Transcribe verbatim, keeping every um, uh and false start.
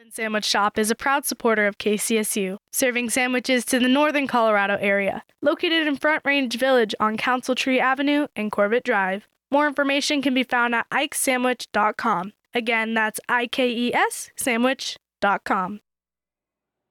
Sandwich Shop is a proud supporter of K C S U, serving sandwiches to the northern Colorado area. Located in Front Range Village on Council Tree Avenue and Corbett Drive. More information can be found at ikes sandwich dot com. Again, that's I K E S sandwich dot com.